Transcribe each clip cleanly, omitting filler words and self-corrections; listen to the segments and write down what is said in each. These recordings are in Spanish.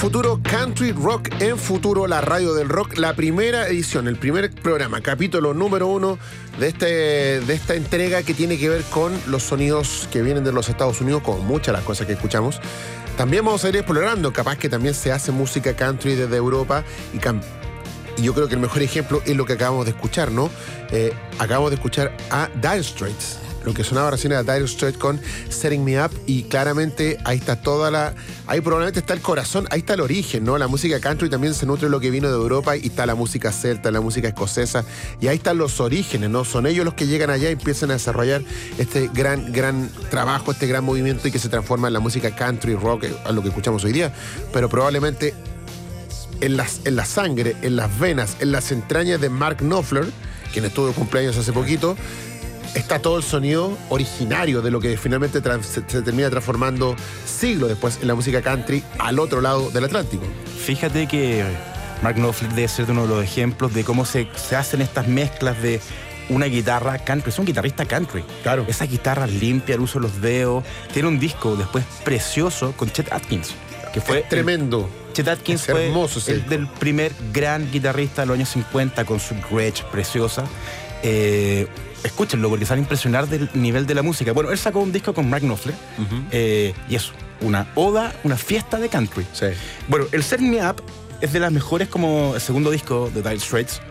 Futuro Country Rock en Futuro, la radio del rock, la primera edición, el primer programa, capítulo número 1 de esta entrega que tiene que ver con los sonidos que vienen de los Estados Unidos, como muchas de las cosas que escuchamos. También vamos a ir explorando, capaz que también se hace música country desde Europa y yo creo que el mejor ejemplo es lo que acabamos de escuchar, ¿no? Acabamos de escuchar a Dire Straits. Lo que sonaba recién era Dire Straits con Setting Me Up, y claramente ahí está ahí probablemente está el corazón, ahí está el origen, ¿no? La música country también se nutre de lo que vino de Europa, y está la música celta, la música escocesa, y ahí están los orígenes, ¿no? Son ellos los que llegan allá y empiezan a desarrollar este gran trabajo, este gran movimiento, y que se transforma en la música country rock, a lo que escuchamos hoy día, pero probablemente en la sangre, en las venas, en las entrañas de Mark Knopfler, quien estuvo de cumpleaños hace poquito, está todo el sonido originario de lo que finalmente se termina transformando siglos después en la música country al otro lado del Atlántico. Fíjate que Mark Knopfler debe ser uno de los ejemplos de cómo se hacen estas mezclas de una guitarra country. Es un guitarrista country. Claro. Esa guitarra limpia, el uso de los dedos. Tiene un disco después precioso con Chet Atkins, que fue tremendo. Chet Atkins es fue hermoso, el del primer gran guitarrista de los años 50 con su Gretsch preciosa. Escúchenlo porque se van a impresionar del nivel de la música. Bueno, él sacó un disco con Mark Knopfler, y es una oda, una fiesta de country. Sí. Bueno, el Set Me Up es de las mejores, como el segundo disco de Dire Straits,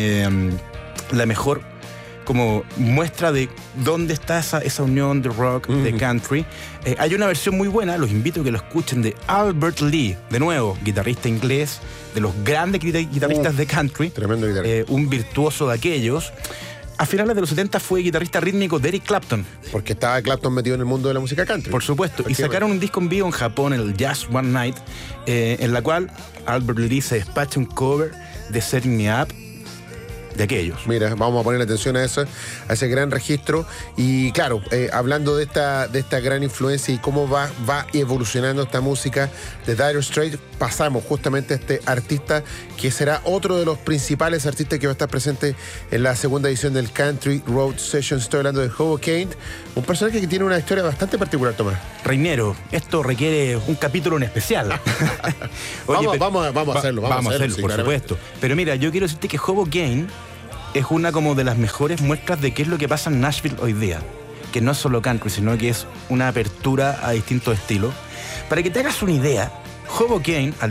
la mejor como muestra de dónde está esa unión de rock, de country. Hay una versión muy buena, los invito a que lo escuchen, de Albert Lee, de nuevo, guitarrista inglés, de los grandes guitarristas de country. Tremendo guitarrista. Un virtuoso de aquellos. A finales de los 70 fue guitarrista rítmico de Eric Clapton. Porque estaba Clapton metido en el mundo de la música country. Por supuesto. Y sacaron un disco en vivo en Japón, el Just One Night, en la cual Albert Lee se despacha un cover de Setting Me Up de aquellos. Mira, vamos a poner atención a ese gran registro. Y claro, hablando de esta gran influencia y cómo va evolucionando esta música de Dire Straits, pasamos justamente a este artista que será otro de los principales artistas que va a estar presente en la segunda edición del Country Road Sessions. Estoy hablando de Hobo Kane, un personaje que tiene una historia bastante particular, Tomás. Reinero, esto requiere un capítulo en especial. Oye, vamos a hacerlo. Vamos a hacerlo, sí, por supuesto. Pero mira, yo quiero decirte que Hobo Kane es una como de las mejores muestras de qué es lo que pasa en Nashville hoy día. Que no es solo country, sino que es una apertura a distintos estilos. Para que te hagas una idea, Hobo Kane,